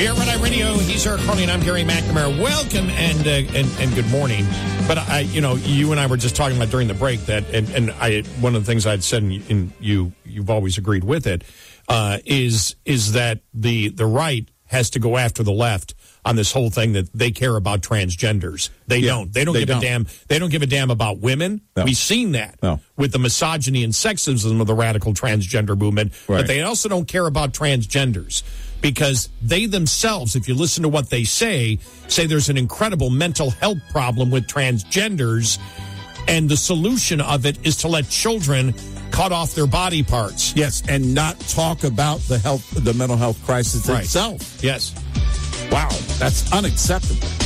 We are Red Eye Radio. He's Eric Carney, and I'm Gary McNamara. Welcome and good morning. But you and I were just talking about during the break that, one of the things I'd said, and you've always agreed with it, is that the right has to go after the left on this whole thing that they care about transgenders. They don't give a damn. They don't give a damn about women. No. We've seen that with the misogyny and sexism of the radical transgender movement. Right. But they also don't care about transgenders because they themselves, if you listen to what they say there's an incredible mental health problem with transgenders, and the solution of it is to let children cut off their body parts. Yes, and not talk about the mental health crisis itself. Yes. Wow, that's unacceptable.